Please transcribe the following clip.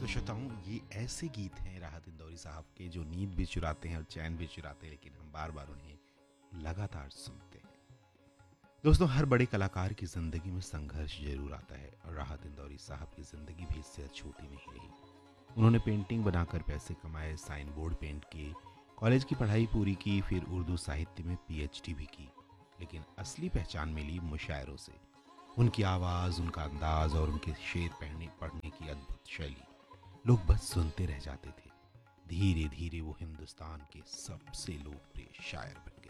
तो श्रोताओं, ये ऐसे गीत हैं राहत इंदौरी साहब के जो नींद भी चुराते हैं और चैन भी चुराते हैं, लेकिन हम बार बार उन्हें लगातार सुनते हैं। दोस्तों, हर बड़े कलाकार की जिंदगी में संघर्ष जरूर आता है और राहत इंदौरी साहब की जिंदगी भी इससे छोटी नहीं रही। उन्होंने पेंटिंग बनाकर पैसे कमाए, साइन बोर्ड पेंट किए, कॉलेज की पढ़ाई पूरी की, फिर उर्दू साहित्य में पीएचडी भी की। लेकिन असली पहचान मिली मुशायरों से। उनकी आवाज़, उनका अंदाज और उनके शेर पढ़ने पढ़ने की अद्भुत शैली, लोग बस सुनते रह जाते थे। धीरे धीरे वो हिंदुस्तान के सबसे लोकप्रिय शायर बन